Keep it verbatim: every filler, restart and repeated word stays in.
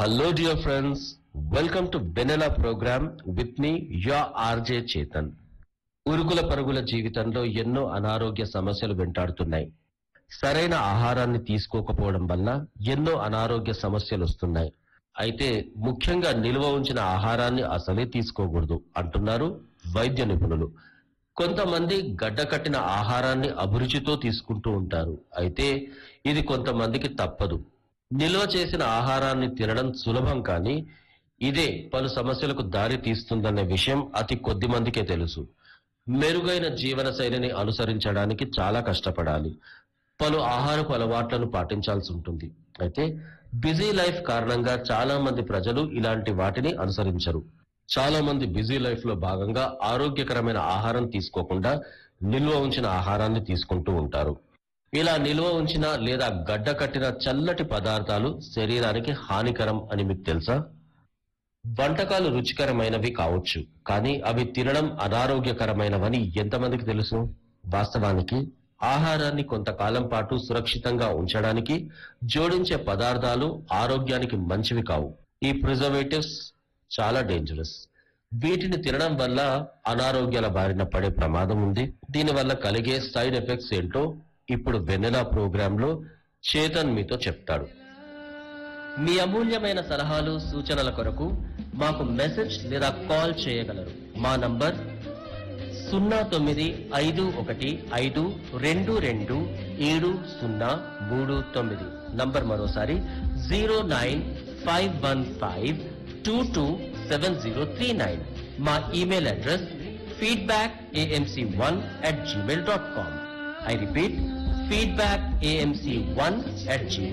Hello, dear friends. Welcome to Benella program with me, your R J Chetan. ఉరుకుల పరుగుల జీవితంలో ఎన్నో అనారోగ్య సమస్యలు వెంటాడుతున్నాయి. సరైన ఆహారాన్ని తీసుకోకపోవడం వల్ల ఎన్నో అనారోగ్య సమస్యలు వస్తున్నాయి. అయితే ముఖ్యంగా నిల్వ ఉంచిన ఆహారాన్ని అసలే తీసుకోకూడదు అంటున్నారు వైద్య నిపుణులు. కొంతమంది గడ్డకట్టిన ఆహారాన్ని అభిరుచితో తీసుకుంటూ ఉంటారు. అయితే ఇది కొంతమందికి తప్పదు. నిల్వ చేసిన ఆహారాన్ని తినడం సులభం, కానీ ఇదే పలు సమస్యలకు దారి తీస్తుందనే విషయం అతి కొద్ది మందికే తెలుసు. మెరుగైన జీవన శైలిని అనుసరించడానికి చాలా కష్టపడాలి. పలు ఆహారపు అలవాట్లను పాటించాల్సి ఉంటుంది. అయితే బిజీ లైఫ్ కారణంగా చాలా మంది ప్రజలు ఇలాంటి వాటిని అనుసరించరు. చాలా మంది బిజీ లైఫ్ లో భాగంగా ఆరోగ్యకరమైన ఆహారం తీసుకోకుండా నిల్వ ఉంచిన ఆహారాన్ని తీసుకుంటూ ఉంటారు. ఇలా నిల్వ ఉంచిన లేదా గడ్డ కట్టిన చల్లటి పదార్థాలు శరీరానికి హానికరం అని మీకు తెలుసా? వంటకాలు రుచికరమైనవి కావచ్చు, కానీ అవి తినడం అనారోగ్యకరమైనవని ఎంతమందికి తెలుసు? వాస్తవానికి ఆహారాన్ని కొంతకాలం పాటు సురక్షితంగా ఉంచడానికి జోడించే పదార్థాలు ఆరోగ్యానికి మంచివి కావు. ఈ ప్రిజర్వేటివ్స్ చాలా డేంజరస్. వీటిని తినడం వల్ల అనారోగ్యాల బారిన పడే ప్రమాదం ఉంది. దీనివల్ల కలిగే సైడ్ ఎఫెక్ట్స్ ఏంటో ఇప్పుడు వెన్నెలా ప్రోగ్రామ్ లో చేతన్ మీతో చెప్తాడు. మీ అమూల్యమైన సలహాలు సూచనల కొరకు మాకు మెసేజ్ లేదా కాల్ చేయగలరు. మా నంబర్ సున్నా తొమ్మిది ఐదు ఒకటి ఐదు రెండు రెండు ఏడు సున్నా మూడు తొమ్మిది. నంబర్ మరోసారి zero nine five one five two two seven zero three nine. మా email address feedback AMC one at Gmail dot com. I repeat, feedback AMC one at Gmail